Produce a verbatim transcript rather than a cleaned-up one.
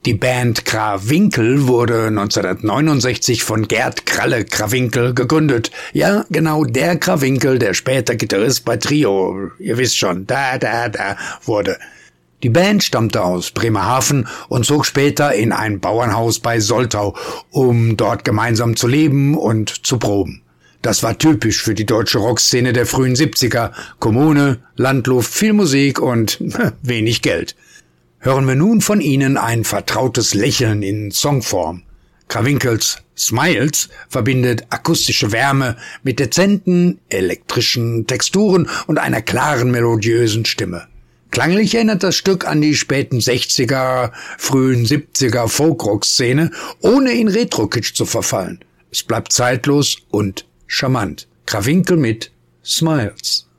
Die Band Krawinkel wurde neunzehnhundertneunundsechzig von Gerd Kralle Krawinkel gegründet. Ja, genau der Krawinkel, der später Gitarrist bei Trio, ihr wisst schon, da, da, da, wurde. Die Band stammte aus Bremerhaven und zog später in ein Bauernhaus bei Soltau, um dort gemeinsam zu leben und zu proben. Das war typisch für die deutsche Rockszene der frühen siebziger. Kommune, Landluft, viel Musik und wenig Geld. Hören wir nun von ihnen ein vertrautes Lächeln in Songform. Krawinkels Smiles verbindet akustische Wärme mit dezenten, elektrischen Texturen und einer klaren, melodiösen Stimme. Klanglich erinnert das Stück an die späten sechziger, frühen siebziger Folk-Rock-Szene, ohne in Retro-Kitsch zu verfallen. Es bleibt zeitlos und charmant. Krawinkel mit Smiles.